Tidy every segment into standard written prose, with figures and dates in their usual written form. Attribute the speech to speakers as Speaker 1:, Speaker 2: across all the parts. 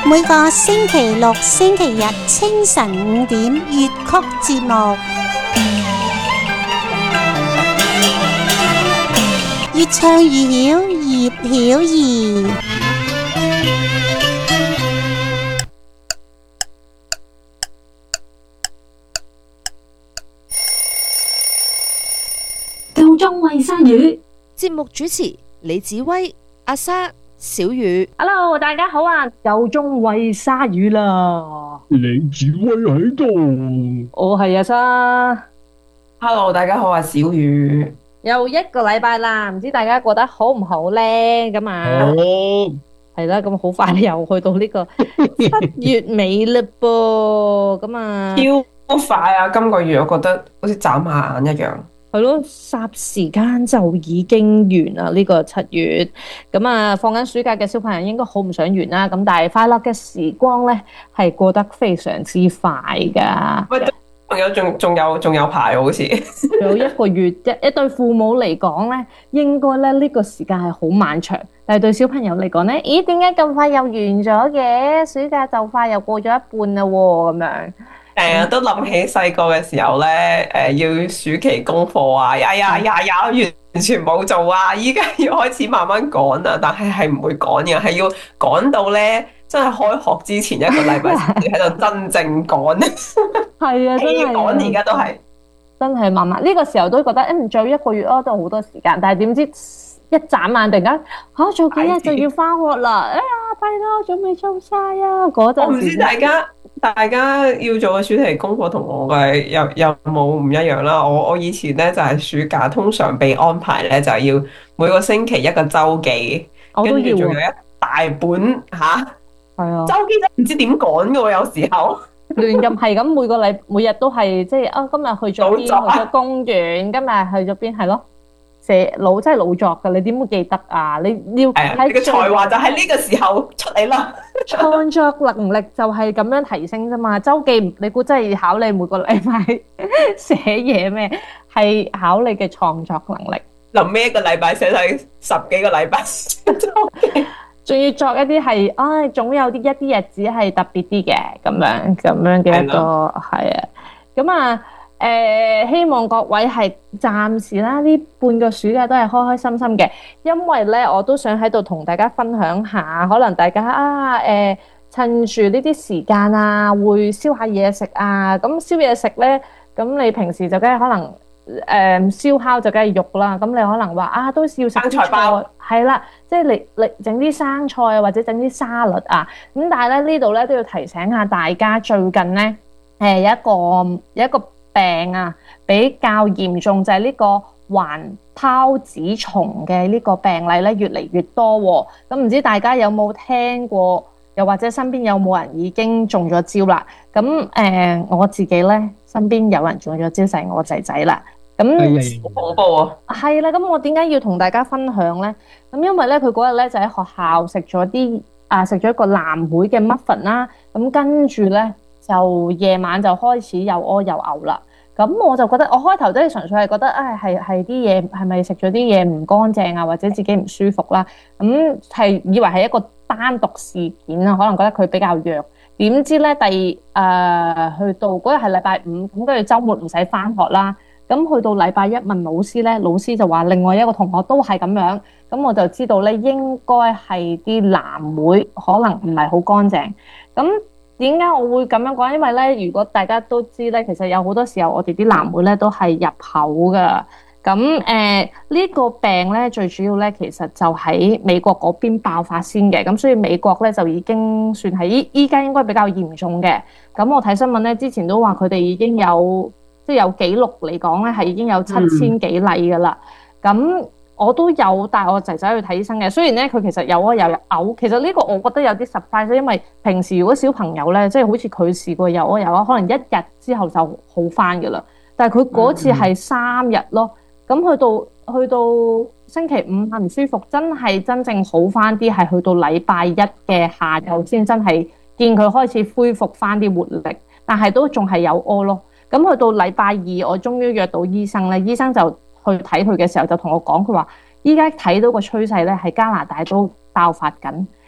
Speaker 1: 每個星期六、星期日清晨5點粵曲節目，越唱越曉，葉曉儀。
Speaker 2: 夠鐘餵鯊魚。
Speaker 3: 節目主持李子威、阿莎、小雨。
Speaker 2: Hello， 大家好啊！夠鐘餵鯊魚啦！
Speaker 4: 李子威喺度，
Speaker 2: 我係阿莎。
Speaker 5: Hello， 大家好啊，小雨。
Speaker 2: 又一個禮拜啦，唔知大家過得好唔好呢？咁啊，
Speaker 4: 好
Speaker 2: 係啦，咁好快又去到呢個7月尾啦噃，咁啊，
Speaker 5: 超快啊！今個月我覺得好似眨下眼一樣。
Speaker 2: 係咯，霎時間就已經完啦！呢個7月，咁啊，放緊暑假嘅小朋友應該好唔想完啦。咁但係快樂嘅時光咧，係過得非常之快噶。
Speaker 5: 喂，朋友仲有排好似。
Speaker 2: 有一個月，一對父母嚟講咧，應該咧呢個時間係好漫長。但係對小朋友嚟講咧，咦？點解咁快又完咗嘅？暑假就快又過咗一半啦喎，咁樣。
Speaker 5: 成日都諗起細個嘅時候咧，要暑期功課啊，完全冇做啊！依家要開始慢慢趕啊，但係唔會趕嘅，係要趕到咧，真係開學之前一個禮拜先至喺度真正趕。
Speaker 2: 係啊，真係
Speaker 5: 趕而家都係
Speaker 2: 真係慢慢呢個時候都覺得唔再一個月咯，都好多時間，但係點知一眨眼突然間做幾日就要返學啦！哎呀，弊啦，仲未做晒啊！嗰陣時，
Speaker 5: 我唔知大家要做嘅暑期功課同我嘅有冇唔一樣啦。我以前咧就係暑假通常被安排咧就係要每個星期一個週記，跟住仲有一大本嚇。係啊，週記真唔知點趕嘅喎，有時候
Speaker 2: 亂咁係咁，每日都係即係今日去咗邊？去咗公園，今日去咗邊？係咯。真係老作㗎，你點會記得啊？你要
Speaker 5: 你嘅才華就喺呢個時候出嚟啦。
Speaker 2: 創作能力就係咁樣提升啫嘛。週記你估真係考你每個禮拜寫嘢咩？係考你嘅創作能力。
Speaker 5: 臨尾一個禮拜寫晒10幾個禮拜週記，
Speaker 2: 仲要作一啲係總有一啲日子係特別啲嘅咁樣嘅一個係啊。咁啊。希望各位係暫時啦，呢半個暑假都係開開心心嘅，因為咧我都想喺度同大家分享下，可能大家趁住呢啲時間啊，會燒下嘢食啊。咁燒嘢食咧，咁你平時就梗係可能燒烤就梗係肉啦，咁你可能話都要食
Speaker 5: 生菜包，
Speaker 2: 係啦，即係你整啲生菜啊，或者整啲沙律啊。咁但係咧呢度咧都要提醒下大家，最近咧有一個病啊，比較嚴重就係呢個環孢子蟲嘅呢個病例咧越嚟越多喎。咁唔知大家有冇聽過，又或者身邊有冇人已經中咗招啦？咁我自己咧身邊有人中咗招，就係我仔仔啦。咁
Speaker 5: 好恐怖啊！
Speaker 2: 係啦，咁我點解要同大家分享咧？咁因為咧佢嗰日咧就喺學校食咗一個藍莓嘅 muffin 啦。咁跟住咧就夜晚就開始又屙又嘔啦。咁我就覺得，我開頭都係純粹係覺得，係啲嘢係咪食咗啲嘢唔乾淨啊，或者自己唔舒服啦？係以為係一個單獨事件啊，可能覺得佢比較弱。點知咧，去到嗰日係禮拜5，咁跟住週末唔使返學啦。咁去到禮拜1問老師咧，老師就話另外一個同學都係咁樣。咁我就知道咧，應該係啲藍莓可能唔係好乾淨。咁點解我會咁樣講？因為咧，如果大家都知咧，其實有好多時候我哋啲藍莓咧都係入口噶。咁呢個病咧最主要咧，其實就喺美國嗰邊爆發先嘅。咁所以美國咧就已經算係依家應該比較嚴重嘅。咁我睇新聞咧，之前都話佢哋已經有有記錄嚟講咧，係已經有7000幾例噶啦。咁我都有帶我仔仔去睇醫生嘅，雖然咧佢其實有嘔，其實呢個我覺得有啲 surprise，因為平時如果小朋友咧，即係好似佢試過有可能1日之後就好翻㗎啦，但係佢嗰次係3日咯，咁去到星期5唔舒服，真正好翻啲係去到禮拜1嘅下晝先真係見佢開始恢復翻啲活力，但係都仲係有屙咯。咁去到禮拜2，我終於約到醫生咧，醫生就去睇佢嘅時候就同我講，佢話依家睇到個趨勢咧，係加拿大都爆發緊。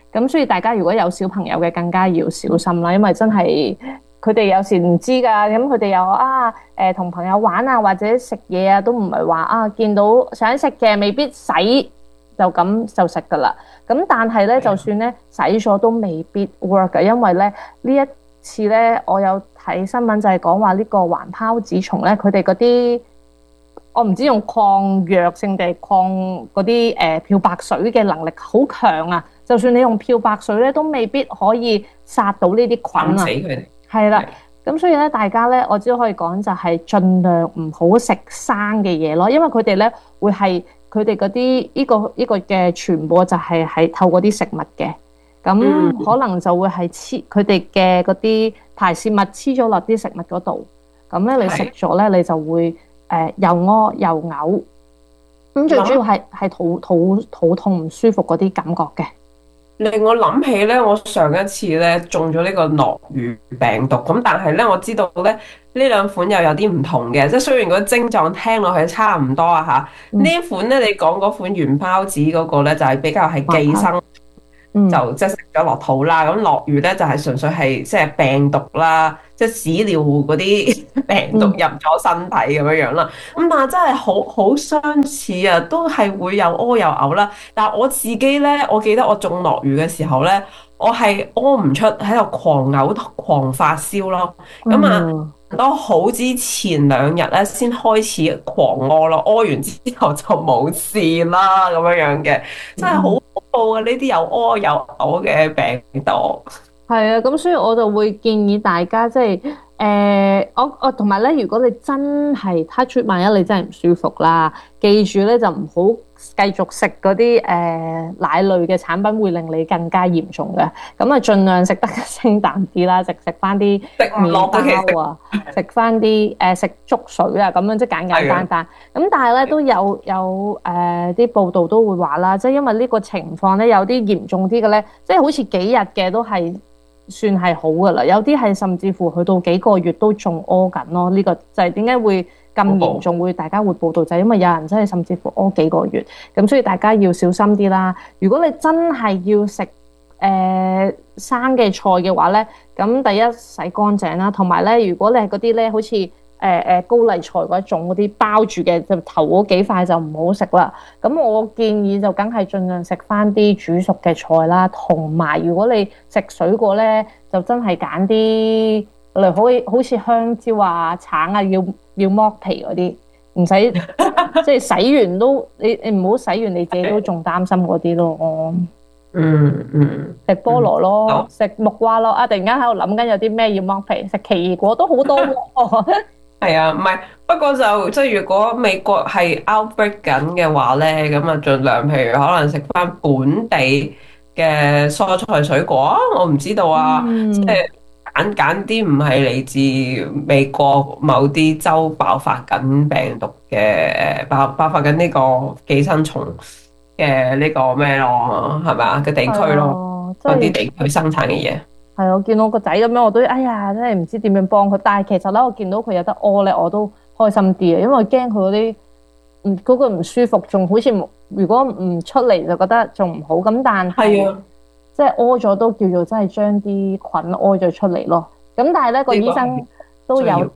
Speaker 2: 咁所以大家如果有小朋友嘅，更加要小心啦，因為真係佢哋有時唔知㗎，咁佢哋又同朋友玩啊，或者食嘢啊，都唔係話見到想食嘅，未必洗就咁就食㗎啦。咁但係咧，就算咧洗咗都未必 work 嘅，因為咧呢一次咧，我有睇新聞就係講話呢個環孢子蟲咧，佢哋嗰啲我唔知用抗藥性定係抗嗰啲漂白水嘅能力好強啊！就算你用漂白水咧，都未必可以殺到呢啲菌啊！
Speaker 5: 死佢哋
Speaker 2: 係啦，咁所以咧，大家咧，我只可以講就係盡量唔好食生嘅嘢咯，因為佢哋咧會係佢哋嗰啲呢個嘅傳播就係透過啲食物嘅。咁可能就會係黐佢哋嘅嗰啲排泄物黐咗落啲食物嗰度，咁咧你食咗咧你就會又屙又嘔，咁最主要係肚痛唔舒服嗰啲感覺嘅。
Speaker 5: 令我諗起咧，我上一次咧中咗呢個諾如病毒，咁但係咧我知道咧呢兩款又有啲唔同嘅，即係雖然個症狀聽落去差唔多啊嚇，呢一款咧你講嗰款原孢子嗰個咧就係比較係寄生。就即係食咗落肚啦，咁諾如咧就係純粹係即係病毒啦，即係屎尿嗰啲病毒入咗身體咁樣樣啦。咁但係真係好相似啊，都係會有屙有嘔啦。但係我自己咧，我記得我中諾如嘅時候咧，我係屙唔出，喺度狂嘔狂發燒咯。咁都好之前2日咧先開始狂屙咯，屙完之後就冇事啦咁樣樣嘅，真係好恐怖啊！呢啲又屙又嘔嘅病毒。
Speaker 2: 係啊，咁所以我就會建議大家即係我同埋咧，如果你真係 touch wood，萬一你真係唔舒服啦，記住咧就唔好繼續食嗰啲奶類嘅產品，會令你更加嚴重嘅。咁啊，盡量食得清淡啲啦，食翻啲麵包啊，食翻啲食粥水啊，咁樣即係簡簡單單。咁但係咧都有啲報道都會話啦，即係因為呢個情況咧有啲嚴重啲嘅咧，即係好似幾日嘅都係算係好噶啦，有啲係甚至乎去到幾個月都仲屙緊咯。呢個就係點解會咁嚴重，會大家會報道，就係因為有人真係甚至乎屙幾個月，咁所以大家要小心啲啦。如果你真係要食生嘅菜嘅話咧，咁第一洗乾淨啦，同埋咧如果你係嗰啲咧好似高麗菜嗰種嗰啲包住嘅，就頭嗰幾塊就唔好食啦。咁我建議就梗係盡量食翻啲煮熟嘅菜啦，同埋如果你食水果咧，就真係揀啲例如好似香蕉啊、橙啊，要剝皮嗰啲，唔使即係洗完都你唔好洗完你自己都仲擔心嗰啲咯。食菠蘿咯，食木瓜咯。突然間喺度諗緊有啲咩要剝皮，食奇異果都好多喎。係
Speaker 5: 啊，唔係，不過就即係如果美國係 outbreak 緊嘅話咧，咁啊盡量譬如可能食翻本地嘅蔬菜水果，我唔知道啊，即係揀啲唔係嚟自美國某啲州爆發緊病毒嘅爆發緊呢個寄生蟲嘅呢個咩咯，係咪啊嘅地區咯，嗰啲地區生產嘅嘢。
Speaker 2: 係，我見我個仔咁樣，我都哎呀，真係唔知點樣幫佢。但係其實咧，我見到佢有得屙咧，我都開心啲啊，因為驚佢嗰啲嗰個唔舒服，仲好似如果唔出嚟就覺得仲唔好。咁但係即係屙咗都叫做真係將啲菌屙咗出嚟咯。咁但係咧個醫生都有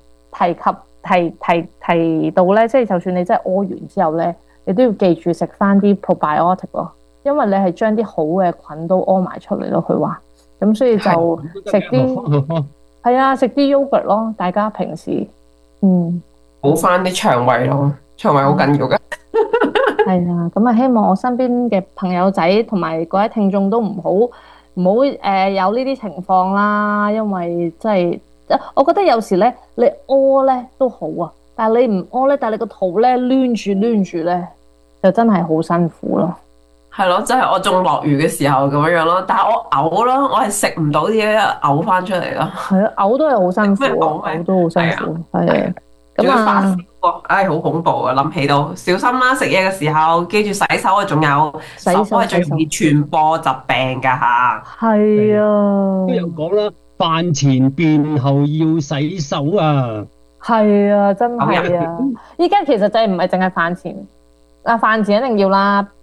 Speaker 2: 提到咧，即係就算你真係屙完之後咧，你都要記住食翻啲 probiotic 咯，因為你係將啲好嘅菌都屙埋出嚟咯。佢話。咁所以就食啲係啊，食啲 yogurt 咯。大家平時
Speaker 5: 補翻啲腸胃咯，腸胃好緊要嘅。
Speaker 2: 係啊，咁啊，希望我身邊嘅朋友仔同埋各位聽眾都唔好有呢啲情況啦。因為真係，我覺得有時咧，你屙咧都好啊，但係你唔屙咧，但係你個肚咧攣住咧，就真係好辛苦咯。
Speaker 5: 係咯，即係我中諾如嘅時候咁樣咯，但係我嘔咯，我係食唔到啲嘢，嘔翻出嚟咯。係啊，
Speaker 2: 嘔都係好辛苦，嘔都好辛苦，係啊。
Speaker 5: 咁啊，唉，好恐怖啊！諗起到小心啦，食嘢嘅時候記住洗手啊，仲有手係最容易傳播疾病噶吓。
Speaker 2: 係啊，
Speaker 4: 都有講啦，飯前便後要洗手啊。
Speaker 2: 係啊，真係啊！依家其實就係唔係淨係飯前，飯前一定要啦。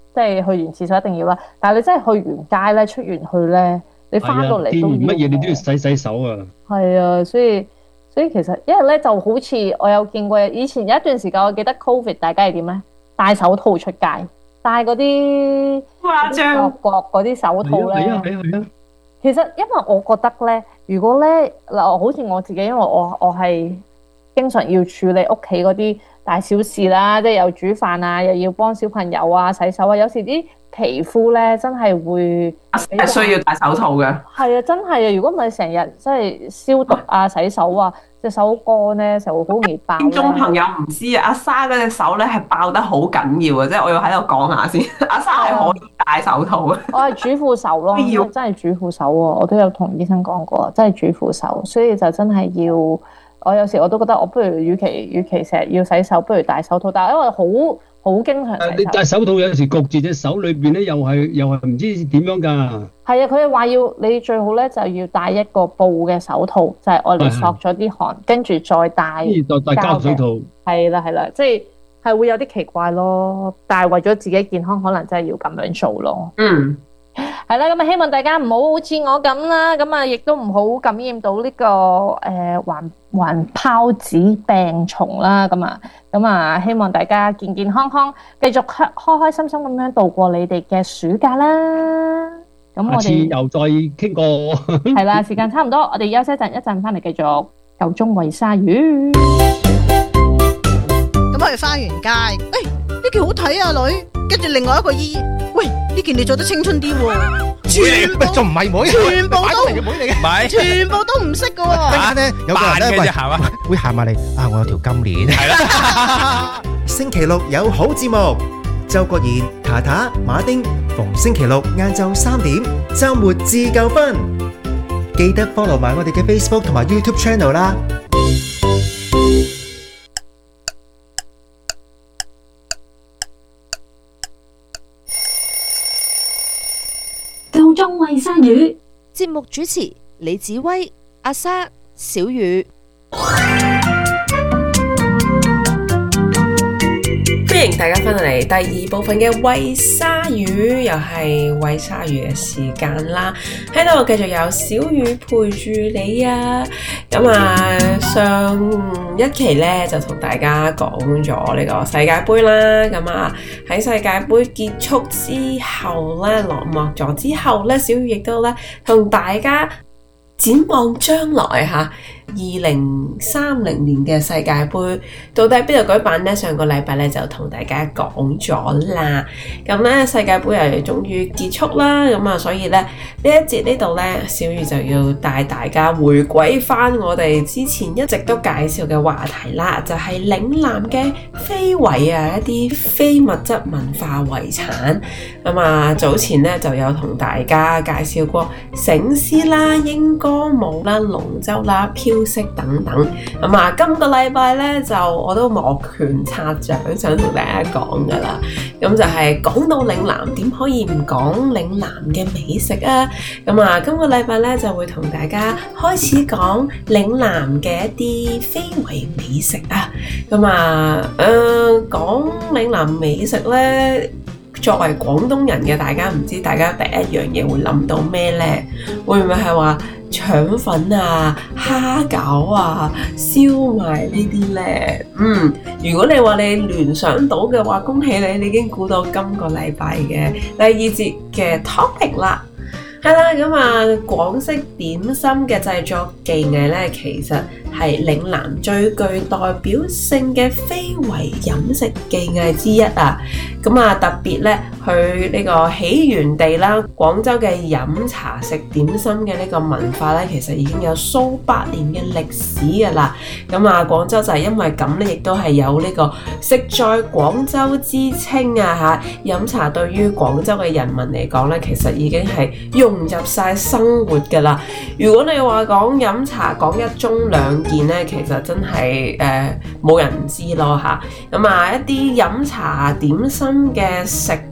Speaker 2: 即係去完廁所一定要啦。但係你真係去完街咧，出完去咧，你翻到嚟
Speaker 4: 見
Speaker 2: 都要
Speaker 4: 完乜嘢你都要洗手啊！
Speaker 2: 係啊，所以其實因為咧就好似我有見過，以前有一段時間我記得 Covid 大家係點咧？戴手套出街，戴嗰啲
Speaker 5: 誇張
Speaker 2: 角嗰啲手套咧。
Speaker 4: 係啊！
Speaker 2: 其實因為我覺得咧，如果咧嗱，好似我自己，因為我係經常要處理屋企嗰啲大小事啦，即係又煮飯啊，又要幫小朋友啊洗手啊，有時啲皮膚咧真係會
Speaker 5: 係需要戴手套嘅。
Speaker 2: 係啊，真係啊！如果唔係成日即係消毒啊、洗手啊，隻手乾咧就會好容易爆咧。
Speaker 5: 聽眾朋友唔知啊，阿莎嗰隻手咧係爆得好緊要啊！即係我要喺度講下先，阿莎係可以戴手套嘅。
Speaker 2: 我係主婦手咯，真係主婦手喎！我都有同醫生講過，真係主婦手，所以就真係要。我有時我都覺得，我不如與其成日要洗手，不如戴手套。但係因為好經常洗手。
Speaker 4: 你戴手套有時焗住隻手裏邊咧，又係唔知點樣㗎。
Speaker 2: 係啊，佢哋話要你最好咧就要戴一個布嘅手套，就係我哋索咗啲汗，跟住再戴
Speaker 4: 膠手套。
Speaker 2: 係啦，即係會有啲奇怪咯。但係為咗自己健康，可能真係要咁樣做咯。
Speaker 5: 嗯。
Speaker 2: 係啦，咁啊希望大家唔好好似我咁啦，咁啊亦都唔好感染到呢個環孢子病蟲啦，咁啊希望大家健健康康，繼續開開心心咁樣度過你哋嘅暑假啦。咁我哋下次
Speaker 4: 又再傾過。
Speaker 2: 係啦，時間差唔多，我哋休息一陣翻嚟繼續夠鐘餵鯊魚。
Speaker 3: 咁我哋翻完街，呢件好睇啊女，跟住另外一個姨，喂，呢件你做得青春啲喎。
Speaker 6: 仲唔係妹？
Speaker 3: 全部都
Speaker 6: 係妹嚟嘅，唔係，
Speaker 3: 全部都唔識嘅喎。
Speaker 6: 陣間咧有個人咧會行埋嚟啊！我有條金鏈。係啦。星期六有好節目，周國賢、塔塔、馬丁，逢星期六晏晝3點，週末自夠分。記得 follow 埋我哋嘅 Facebook 同埋 YouTube channel 啦。
Speaker 1: 夠鐘餵鯊魚。
Speaker 3: 節目主持李子威、阿莎、小雨。
Speaker 5: 歡迎大家翻到嚟第二部分嘅餵鯊魚，又係餵鯊魚嘅時間啦。喺度繼續有小雨陪住你啊。咁啊，上一期咧就同大家講咗呢個世界盃啦。咁啊，喺世界盃結束之後咧，落幕咗之後咧，小雨亦都咧同大家展望將來嚇。2030年嘅世界盃到底喺邊度舉辦呢？上個禮拜咧就同大家講咗啦。咁咧世界盃又終於結束啦。咁啊，所以咧呢一節呢度咧，小雨就要帶大家回歸翻我哋之前一直都介紹嘅話題啦，就係嶺南嘅非遺啊，一啲非物質文化遺產。咁啊，早前咧就有同大家介紹過醒獅啦、英歌舞啦、龍舟啦、飄色等等。咁啊，今個禮拜咧就我都摩拳擦掌，想同大家講噶啦。咁就係講到嶺南，點可以唔講嶺南嘅美食啊？咁啊，今個禮拜咧就會同大家開始講嶺南嘅一啲非遺美食啊。咁啊，講嶺南美食咧，作為廣東人嘅大家，唔知大家第一樣嘢會諗到咩呢？會唔會係話腸粉啊、蝦餃啊、燒賣呢啲呢？如果你話你聯想到嘅話，恭喜你，你已經估到今個禮拜嘅第二節嘅 topic 啦。係啦，咁啊，廣式點心嘅製作技藝咧，其實係嶺南最具代表性嘅非遺飲食技藝之一啊！咁啊，特別咧去呢個起源地啦，廣州嘅飲茶食點心嘅呢個文化咧，其實已經有數百年嘅歷史噶啦。咁啊，廣州就係因為咁咧，亦都係有呢個食在廣州之稱啊！嚇，飲茶對於廣州嘅人民嚟講咧，其實已經係融入晒生活噶啦。如果你話講飲茶講一盅兩件咧，其實真係冇人知咯嚇。咁啊，一啲飲茶點心嘅食品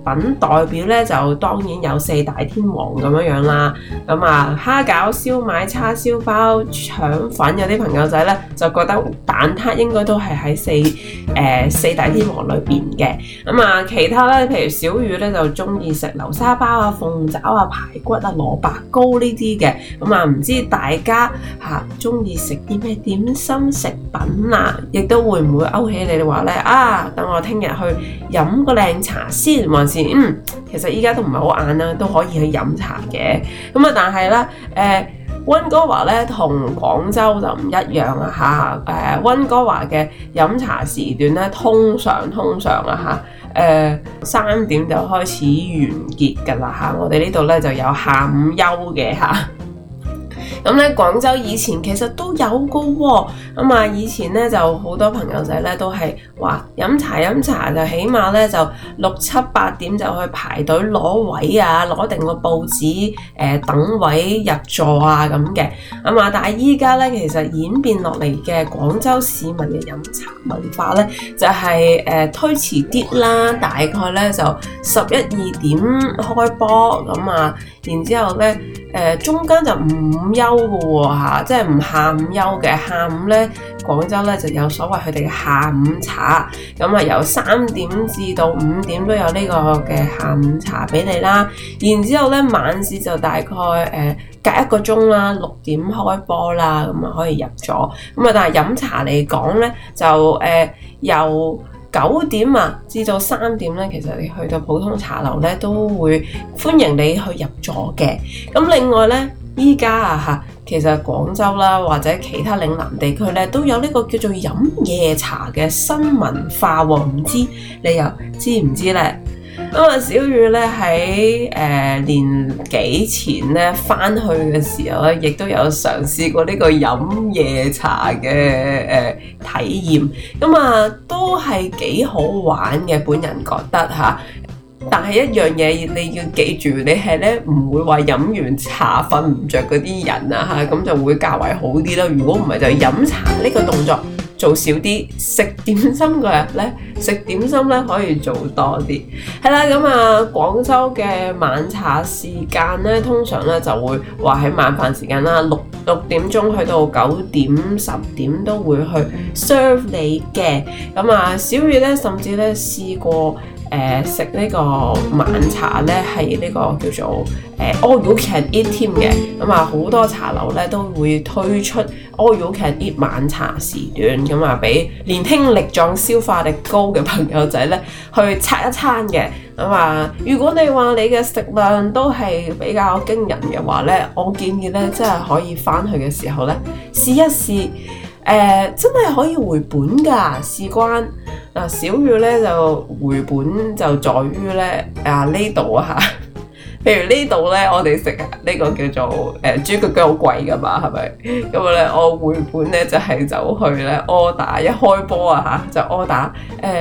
Speaker 5: 品代表咧就當然有四大天王咁樣啦。咁啊，蝦餃、燒賣、叉燒包、腸粉，有啲朋友仔咧就覺得蛋撻應該都係喺四大天王裏邊嘅。咁啊，其他咧譬如小雨咧就中意食流沙包啊、鳳爪啊、排骨啊、蘿蔔糕呢啲嘅。咁啊，唔知大家中意食啲咩點心食品啊？亦都會唔會勾起你哋話咧啊？等我聽日去飲個靚茶先，還是其實依家都唔係好晏啦，都可以去飲茶嘅。咁啊，但係咧溫哥華咧同廣州就唔一樣啊嚇。溫哥華嘅飲茶時段咧通常啊嚇3點就開始完結㗎啦嚇。我哋呢度咧就有下午休嘅嚇。咁咧廣州以前其實都有個喎，咁啊以前咧就好多朋友仔咧都係話飲茶就起碼咧就6、7、8點就去排隊攞位啊，攞定個報紙等位入座啊咁嘅。咁啊但係依家咧其實演變落嚟嘅廣州市民嘅飲茶文化咧就係推遲啲啦，大概咧就11、2點開波咁啊，然之後咧中間就唔午休嘅喎嚇，即係唔下午休嘅。下午咧廣州咧就有所謂佢哋嘅下午茶，咁啊由3點至到5點都有呢個嘅下午茶俾你啦。然之後咧晚市就大概隔1個鐘啦，6點開波啦，咁啊可以入座。咁啊但係飲茶嚟講咧就由9點至到3點咧，其實你去到普通茶樓咧都會歡迎你去入座嘅。咁另外咧，依家其實廣州啦或者其他嶺南地區咧都有呢個叫做飲夜茶嘅新文化喎，唔知你又知唔知咧？咁啊，小雨咧喺年幾前咧翻去嘅時候咧，亦都有嘗試過呢個飲夜茶嘅體驗，咁啊都係幾好玩嘅，本人覺得嚇。但係一樣嘢你要記住，你係咧唔會話飲完茶瞓唔着嗰啲人啊嚇，咁就會較為好啲啦。如果唔係就飲茶呢個動作做少啲，食點心嗰日咧食點心咧可以做多啲。係啦，咁啊廣州嘅晚茶時間咧，通常咧就會話喺晚飯時間啦，6點鐘去到9點10點都會去 serve 你嘅。咁啊小雨咧甚至咧試過食呢個晚茶咧係呢個叫做all you can eat 添嘅。咁啊好多茶樓咧都會推出 all you can eat 晚茶時段，咁啊俾年輕力壯消化力高嘅朋友仔咧去刷一餐嘅。咁啊如果你話你嘅食量都係比較驚人嘅話咧，我建議咧真係可以翻去嘅時候咧試一試，真係可以回本㗎，事關小雨咧就回本就在於咧呢度嚇，譬如呢度咧我哋食呢個叫做豬腳好貴㗎嘛，係咪？咁咧我回本咧就係走去咧 order 一開波就 order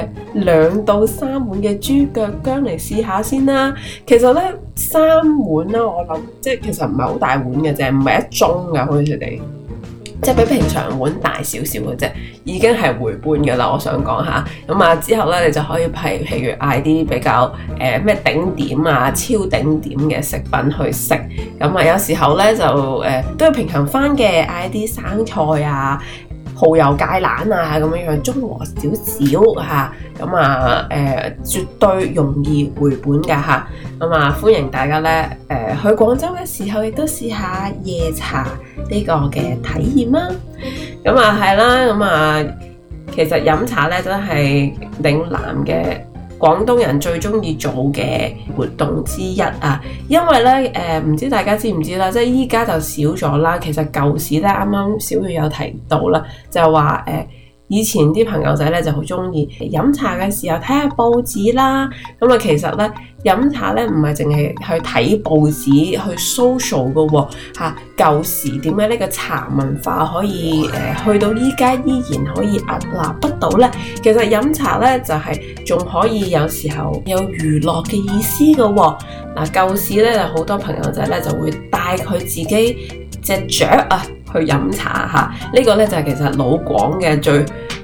Speaker 5: 2到3碗嘅豬腳薑嚟試下先啦。其實咧3碗啦，我諗即係其實唔係好大碗嘅啫，唔係1盅㗎，好似佢哋。即係比平常碗大少少嘅啫，已經係回本嘅啦。我想講下，咁之後咧，你就可以譬如嗌啲比較咩頂點超頂點嘅食品去食。咁有時候咧就都要平衡翻嘅，嗌啲生菜蠔油芥蘭咁樣中和少少嚇。絕對容易回本㗎嚇。歡迎大家咧去廣州嘅時候，亦都試下夜茶呢個嘅體驗啦。係啦，其實飲茶咧真係嶺南嘅廣東人最中意做嘅活動之一啊。因為咧唔知大家知唔知啦，即係依家就少咗啦。其實舊時咧，啱啱小雨有提到啦，就話以前啲朋友仔咧就好中意飲茶嘅時候睇下報紙啦。其實咧飲茶咧唔係淨係去睇報紙去 social 嘅喎嚇。舊時點解呢個茶文化可以去到依家依然可以屹立不倒咧？其實飲茶咧就係仲可以有時候有娛樂嘅意思嘅喎。舊時咧就好多朋友仔咧就會帶佢自己隻雀去飲茶嚇。呢個咧就係其實老廣嘅最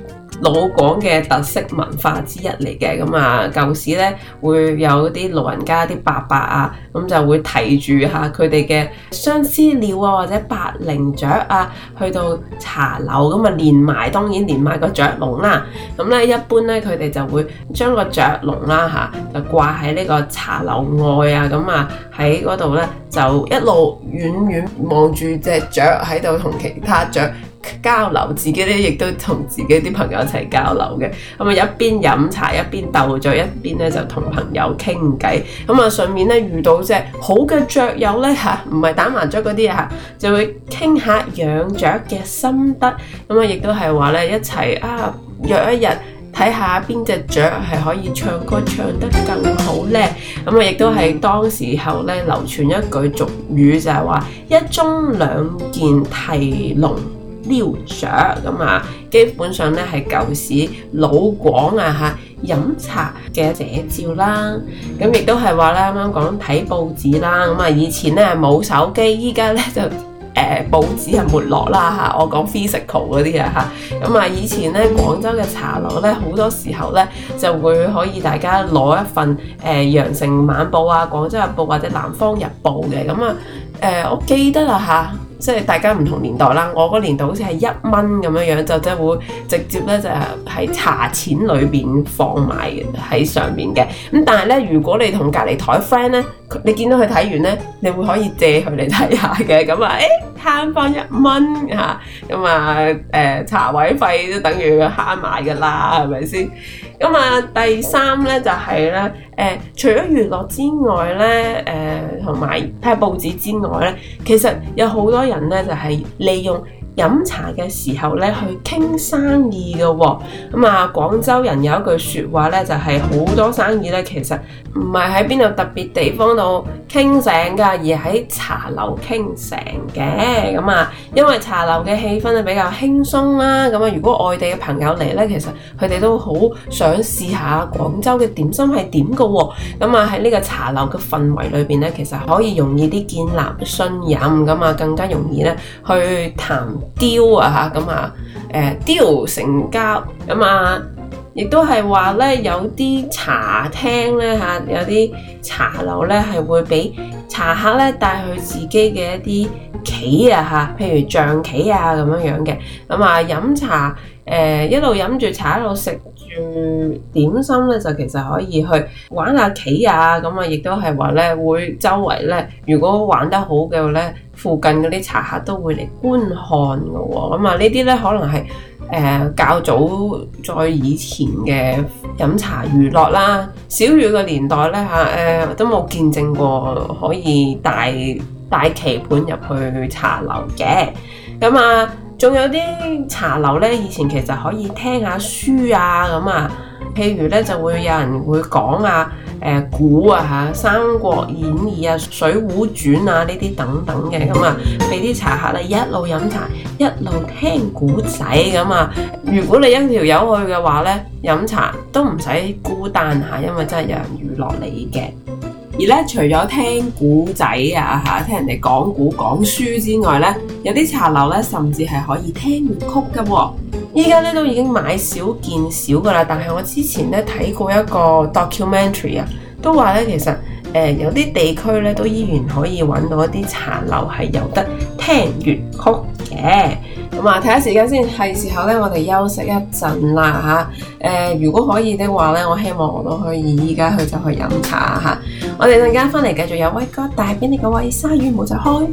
Speaker 5: 老廣嘅特色文化之一嚟嘅。咁啊，舊時咧會有啲老人家啲伯伯啊，咁就會提住下佢哋嘅相思鳥啊，或者百靈雀啊，去到茶樓咁啊，當然連埋個雀籠啦。咁咧一般咧佢哋就會將個雀籠啦就掛喺呢個茶樓外啊，咁啊喺嗰度咧就一路遠遠望住隻雀喺度同其他雀交流，自己咧亦都同自己啲朋友一齊交流嘅。咁啊一邊飲茶一邊鬥雀，一邊咧就同朋友傾偈。咁啊順便咧遇到隻好嘅雀友咧唔係打麻雀嗰啲就會傾下養雀嘅心得。咁啊亦都係話咧一齊約一日睇下邊隻雀係可以唱歌唱得更好呢。咁啊亦都係當時候咧流傳一句俗語，就係話一盅兩件提籠撩雀。咁啊基本上咧係舊時老廣飲茶嘅寫照啦。咁亦都係話咧啱啱講睇報紙啦。咁啊以前咧冇手機，依家咧就報紙係沒落啦我講 physical 嗰啲咁啊以前咧廣州嘅茶樓咧好多時候咧就會可以大家攞一份羊城晚報啊、廣州日報或者南方日報嘅。咁啊我記得即係大家唔同年代啦，我嗰年代好似係1蚊咁樣，就即係會直接咧就係茶錢裏邊放埋喺上面嘅。咁但係咧，如果你同隔離台 friend 咧，你見到佢睇完咧，你會可以借佢嚟睇下嘅。咁啊，慳翻1蚊咁啊茶位費都等於慳埋㗎啦，係咪先？咁啊第三咧就係咧除咗娛樂之外咧同埋睇下報紙之外咧，其實有好多人咧就係利用飲茶嘅時候咧去傾生意嘅喎。咁啊廣州人有一句説話咧，就係好多生意咧其實唔係喺邊度特別地方度傾成㗎，而喺茶樓傾成嘅。咁啊因為茶樓嘅氣氛咧比較輕鬆啦。咁啊如果外地嘅朋友嚟咧，其實佢哋都好想試下廣州嘅點心係點嘅喎。咁啊喺呢個茶樓嘅氛圍裏邊咧，其實可以容易啲建立信任，咁啊更加容易咧去談雕雕成交。咁啊亦都係話咧有啲茶廳咧有啲茶樓咧係會俾茶客咧帶去自己嘅一啲棋譬如象棋咁樣嘅。咁啊飲茶一路飲住茶一路食住點心咧，就其實可以去玩下棋咁啊亦都係話咧會周圍咧如果玩得好嘅咧，附近嗰啲茶客都會嚟觀看嘅喎。咁啊呢啲咧可能係較早在以前嘅飲茶娛樂啦。小雨嘅年代咧都冇見證過可以帶棋盤入去茶樓嘅。咁啊仲有啲茶樓咧以前其實可以聽下書咁啊，譬如咧就會有人會講古《三國演義》《水滸傳》呢啲等等嘅。咁啊俾啲茶客咧一路飲茶一路聽古仔。咁啊如果你一條友去嘅話咧，飲茶都唔使孤單因為真係有人娛樂你嘅。而咧除咗聽古仔聽人哋講古講書之外咧，有啲茶樓咧甚至係可以聽粵曲㗎喎。依家咧都已經買少見少㗎啦，但係我之前咧睇過一個 documentary 都話咧其實有啲地區咧都依然可以揾到一啲茶樓係有得聽粵曲嘅。咁啊睇下時間先，係時候咧我哋休息一陣啦如果可以的話咧，我希望我都可以依家就去飲茶我哋陣間翻嚟繼續有威哥帶俾你個喂鯊魚冇就開。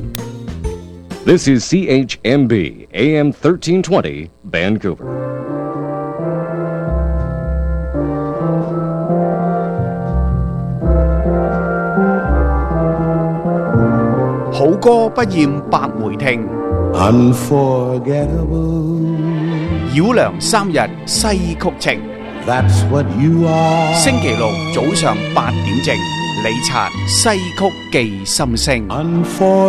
Speaker 7: This is CHMB AM 1320 Vancouver。
Speaker 8: 好歌不厭百回聽，
Speaker 9: Unforgettable，
Speaker 8: 繞梁3日西曲情。
Speaker 9: That's what you are。
Speaker 8: 星期六早上8點正，李察西曲記心聲。